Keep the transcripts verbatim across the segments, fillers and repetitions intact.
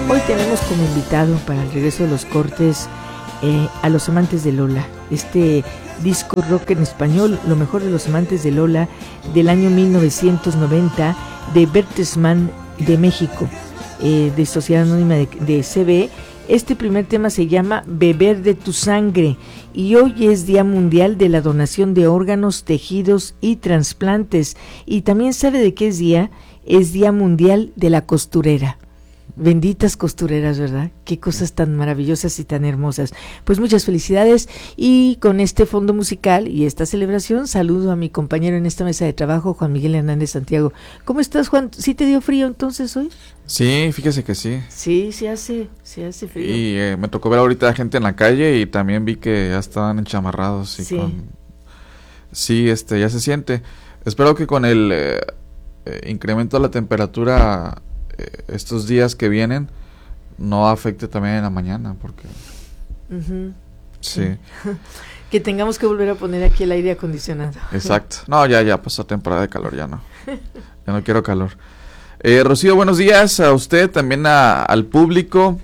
Hoy tenemos como invitado para el regreso de los cortes eh, a los amantes de Lola, este disco rock en español, lo mejor de los amantes de Lola, del año mil novecientos noventa, de Bertelsmann de México, eh, de Sociedad Anónima de, de C B. Este primer tema se llama Beber de tu sangre y hoy es Día Mundial de la Donación de Órganos, Tejidos y Trasplantes. Y también sabe de qué es día, es Día Mundial de la Costurera. Benditas costureras, ¿verdad? Qué cosas tan maravillosas y tan hermosas. Pues muchas felicidades, y con este fondo musical y esta celebración saludo a mi compañero en esta mesa de trabajo, Juan Miguel Hernández Santiago. ¿Cómo estás, Juan? ¿Sí te dio frío entonces hoy? Sí, fíjese que sí. Sí, sí hace, sí hace frío. Y eh, me tocó ver ahorita a gente en la calle y también vi que ya estaban enchamarrados. Y sí. Con... Sí, este, ya se siente. Espero que con el eh, eh, incremento de la temperatura estos días que vienen no afecte también en la mañana, porque uh-huh. sí, que tengamos que volver a poner aquí el aire acondicionado. Exacto. No, ya ya pasó temporada de calor, ya no ya no quiero calor. eh, Rocío, buenos días a usted, también a, al público.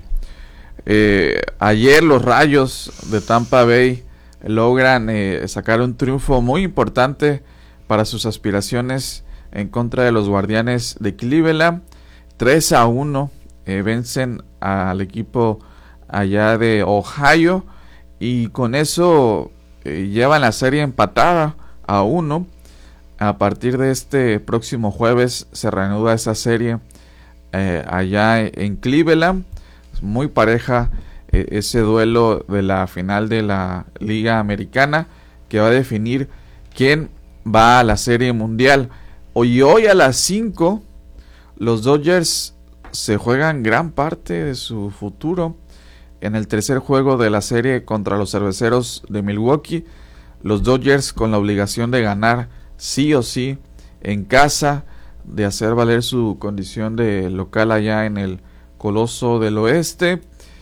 eh, ayer los Rayos de Tampa Bay logran eh, sacar un triunfo muy importante para sus aspiraciones en contra de los Guardianes de Cleveland. tres a uno eh, vencen al equipo allá de Ohio y con eso eh, llevan la serie empatada a uno. A partir de este próximo jueves se reanuda esa serie eh, allá en Cleveland. Es muy pareja eh, ese duelo de la final de la Liga Americana que va a definir quién va a la Serie Mundial. Hoy, hoy a las cinco los Dodgers se juegan gran parte de su futuro en el tercer juego de la serie contra los Cerveceros de Milwaukee. Los Dodgers con la obligación de ganar sí o sí en casa, de hacer valer su condición de local allá en el Coloso del Oeste.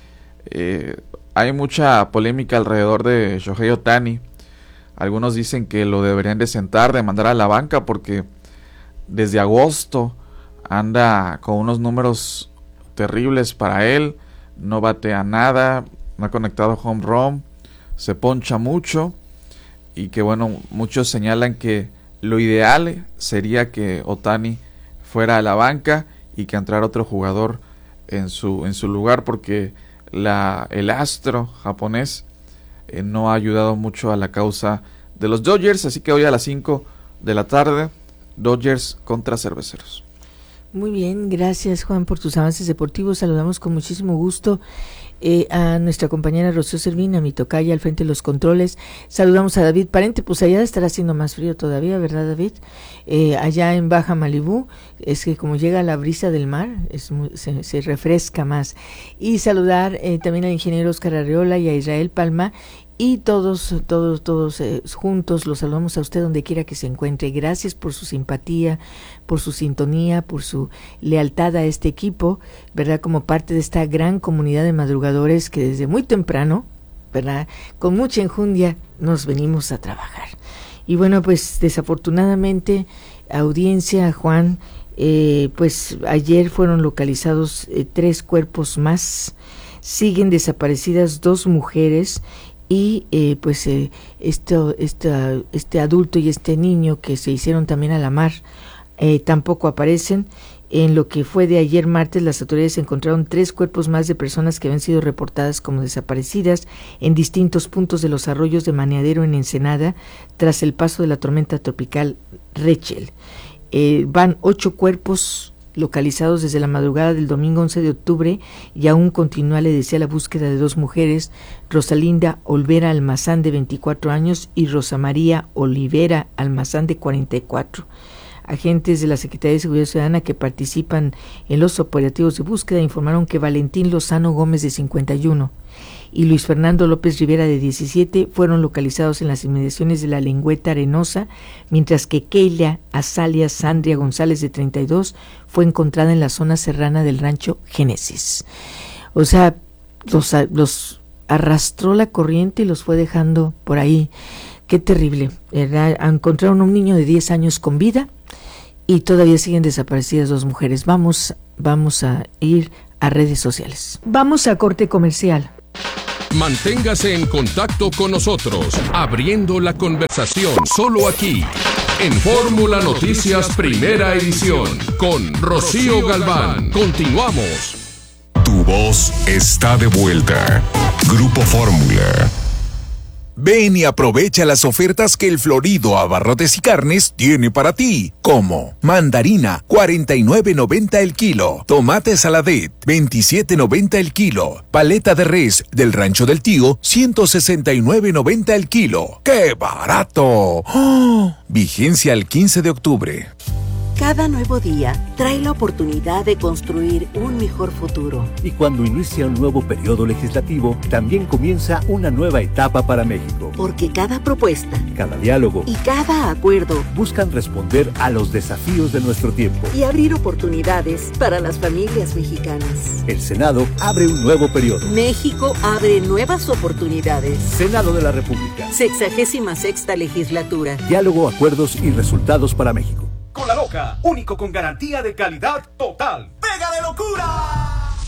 Eh, hay mucha polémica alrededor de Shohei Ohtani. Algunos dicen que lo deberían de sentar, de mandar a la banca, porque desde agosto anda con unos números terribles para él, no batea nada, no ha conectado home run, se poncha mucho, y que bueno, muchos señalan que lo ideal sería que Ohtani fuera a la banca y que entrara otro jugador en su en su lugar, porque la el astro japonés eh, no ha ayudado mucho a la causa de los Dodgers. Así que hoy a las cinco de la tarde, Dodgers contra Cerveceros. Muy bien, gracias, Juan, por tus avances deportivos. Saludamos con muchísimo gusto eh, a nuestra compañera Rocío Servín, a mi tocaya al frente de los controles. Saludamos a David Parente, pues allá estará haciendo más frío todavía, ¿verdad, David? Eh, allá en Baja Malibú, es que como llega la brisa del mar, es muy, se, se refresca más. Y saludar eh, también al ingeniero Oscar Arreola y a Israel Palma. Y todos, todos, todos eh, juntos los saludamos a usted donde quiera que se encuentre. Gracias por su simpatía, por su sintonía, por su lealtad a este equipo, ¿verdad? Como parte de esta gran comunidad de madrugadores que desde muy temprano, ¿verdad? Con mucha enjundia nos venimos a trabajar. Y bueno, pues desafortunadamente, audiencia, Juan, eh, pues ayer fueron localizados eh, tres cuerpos más. Siguen desaparecidas dos mujeres. Y eh, pues eh, esto, esta, este adulto y este niño que se hicieron también a la mar eh, tampoco aparecen. En lo que fue de ayer martes, las autoridades encontraron tres cuerpos más de personas que habían sido reportadas como desaparecidas en distintos puntos de los arroyos de Maneadero en Ensenada tras el paso de la tormenta tropical Rachel. Eh, van ocho cuerpos localizados desde la madrugada del domingo once de octubre y aún continúa, le decía, la búsqueda de dos mujeres, Rosalinda Olvera Almazán de veinticuatro años y Rosa María Olivera Almazán de cuarenta y cuatro. Agentes de la Secretaría de Seguridad Ciudadana que participan en los operativos de búsqueda informaron que Valentín Lozano Gómez de cincuenta y uno y Luis Fernando López Rivera de diecisiete fueron localizados en las inmediaciones de la Lengüeta Arenosa, mientras que Keila Azalia Sandria González de treinta y dos fue encontrada en la zona serrana del rancho Génesis. O sea, los, los arrastró la corriente y los fue dejando por ahí. Qué terrible, ¿verdad? Encontraron a un niño de diez años con vida y todavía siguen desaparecidas dos mujeres. Vamos, vamos a ir a redes sociales. Vamos a corte comercial. Manténgase en contacto con nosotros, abriendo la conversación solo aquí, en Fórmula Noticias Primera Edición, con Rocío Galván. Continuamos. Tu voz está de vuelta. Grupo Fórmula. Ven y aprovecha las ofertas que el Florido Abarrotes y Carnes tiene para ti, como mandarina, cuarenta y nueve noventa el kilo, tomate saladet, veintisiete noventa el kilo, paleta de res del Rancho del Tío, ciento sesenta y nueve noventa el kilo. ¡Qué barato! ¡Oh! Vigencia al quince de octubre. Cada nuevo día trae la oportunidad de construir un mejor futuro. Y cuando inicia un nuevo periodo legislativo, también comienza una nueva etapa para México. Porque cada propuesta, cada diálogo y cada acuerdo buscan responder a los desafíos de nuestro tiempo y abrir oportunidades para las familias mexicanas. El Senado abre un nuevo periodo. México abre nuevas oportunidades. Senado de la República. Sexagésima sexta legislatura. Diálogo, acuerdos y resultados para México. Con La Loca, único con garantía de calidad total. ¡Pega de locura!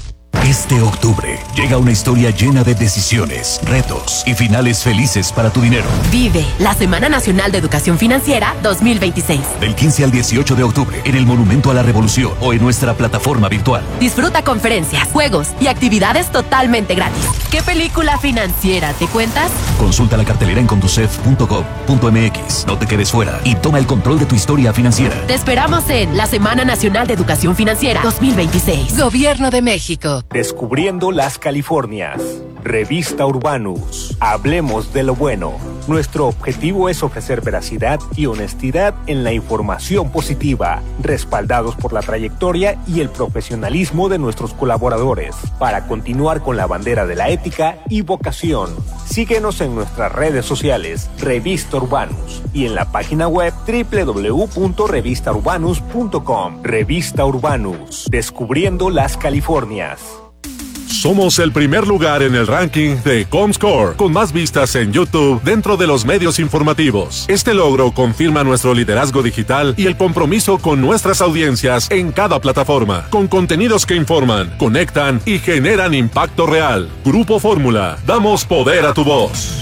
Este octubre llega una historia llena de decisiones, retos y finales felices para tu dinero. Vive la Semana Nacional de Educación Financiera dos mil veintiséis. Del quince al dieciocho de octubre en el Monumento a la Revolución o en nuestra plataforma virtual. Disfruta conferencias, juegos y actividades totalmente gratis. ¿Qué película financiera te cuentas? Consulta la cartelera en conducef punto gov punto mx. No te quedes fuera y toma el control de tu historia financiera. Te esperamos en la Semana Nacional de Educación Financiera dos mil veintiséis. Gobierno de México. Descubriendo las Californias. Revista Urbanus. Hablemos de lo bueno. Nuestro objetivo es ofrecer veracidad y honestidad en la información positiva, respaldados por la trayectoria y el profesionalismo de nuestros colaboradores, para continuar con la bandera de la ética y vocación. Síguenos en nuestras redes sociales, Revista Urbanus, y en la página web doble u doble u doble u punto revista urbanus punto com. Revista Urbanus. Descubriendo las Californias. Somos el primer lugar en el ranking de Comscore, con más vistas en YouTube dentro de los medios informativos. Este logro confirma nuestro liderazgo digital y el compromiso con nuestras audiencias en cada plataforma, con contenidos que informan, conectan y generan impacto real. Grupo Fórmula, damos poder a tu voz.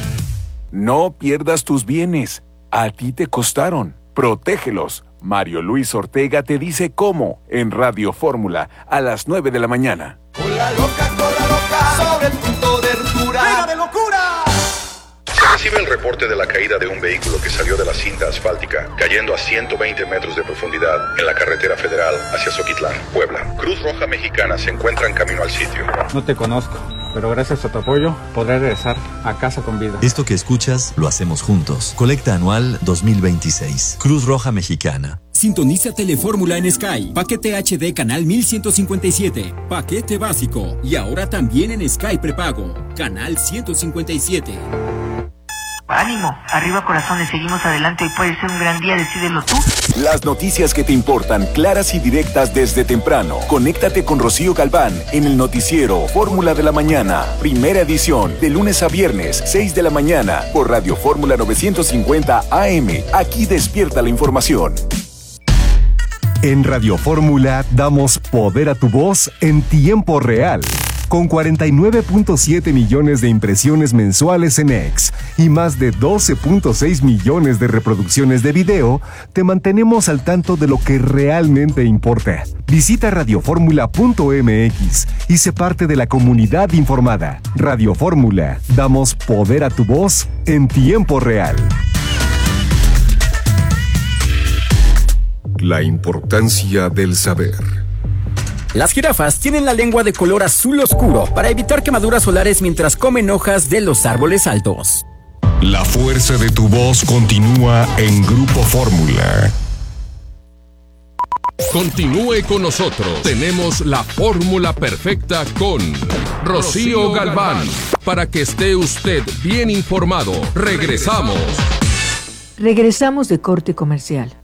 No pierdas tus bienes. A ti te costaron. Protégelos. Mario Luis Ortega te dice cómo en Radio Fórmula a las nueve de la mañana. Con la loca, con la loca, sobre el punto de ruptura. ¡Pega de locura! Se recibe el reporte de la caída de un vehículo que salió de la cinta asfáltica, cayendo a ciento veinte metros de profundidad en la carretera federal hacia Zoquitlán, Puebla. Cruz Roja Mexicana se encuentra en camino al sitio. No te conozco, pero gracias a tu apoyo podré regresar a casa con vida. Esto que escuchas lo hacemos juntos. Colecta anual dos mil veintiséis. Cruz Roja Mexicana. Sintoniza Telefórmula en Sky. Paquete H D canal mil ciento cincuenta y siete. Paquete básico. Y ahora también en Sky prepago. Canal ciento cincuenta y siete. Ánimo, arriba corazones, seguimos adelante. Hoy puede ser un gran día, decídelo tú. Las noticias que te importan, claras y directas desde temprano. Conéctate con Rocío Galván en el noticiero Fórmula de la Mañana. Primera edición, de lunes a viernes, seis de la mañana, por Radio Fórmula novecientos cincuenta A M. Aquí despierta la información. En Radio Fórmula damos poder a tu voz en tiempo real. Con cuarenta y nueve punto siete millones de impresiones mensuales en X y más de doce punto seis millones de reproducciones de video, te mantenemos al tanto de lo que realmente importa. Visita radio fórmula punto m x y sé parte de la comunidad informada. Radio Fórmula, damos poder a tu voz en tiempo real. La importancia del saber. Las jirafas tienen la lengua de color azul oscuro para evitar quemaduras solares mientras comen hojas de los árboles altos. La fuerza de tu voz continúa en Grupo Fórmula. Continúe con nosotros. Tenemos la fórmula perfecta con Rocío Galván. Para que esté usted bien informado. Regresamos. Regresamos de corte comercial.